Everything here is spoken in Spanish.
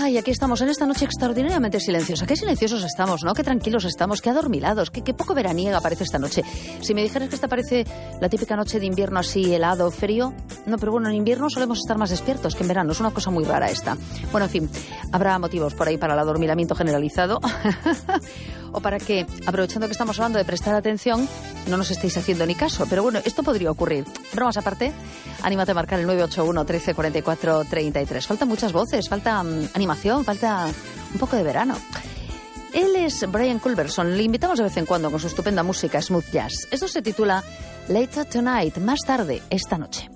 Ay, aquí estamos en esta noche extraordinariamente silenciosa. Qué silenciosos estamos, ¿no? Qué tranquilos estamos, qué adormilados, qué poco veraniega parece esta noche. Si me dijeras que esta parece la típica noche de invierno así helado, frío... No, pero bueno, en invierno solemos estar más despiertos que en verano. Es una cosa muy rara esta. Bueno, en fin, habrá motivos por ahí para el adormilamiento generalizado. O para que, aprovechando que estamos hablando de prestar atención, no nos estéis haciendo ni caso. Pero bueno, esto podría ocurrir. Bromas aparte, anímate a marcar el 981 13 44 33. Faltan muchas voces, falta animación, falta un poco de verano. Él es Brian Culberson. Le invitamos de vez en cuando con su estupenda música smooth jazz. Esto se titula Later Tonight, más tarde esta noche.